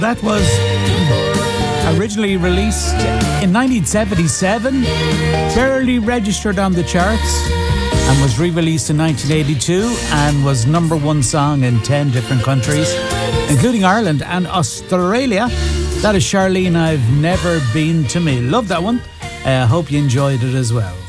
That was originally released in 1977, barely registered on the charts, and was re-released in 1982 and was number one song in 10 different countries, including Ireland and Australia. That is Charlene, I've Never Been to Me. Love that one. Hope you enjoyed it as well.